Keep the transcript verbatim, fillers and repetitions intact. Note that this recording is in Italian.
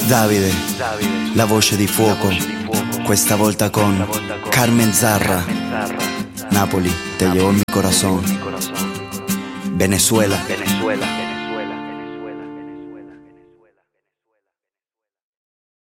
Davide, la voce di fuoco, questa volta con Carmen Zarra. Napoli, te llevo mi corazón. Venezuela.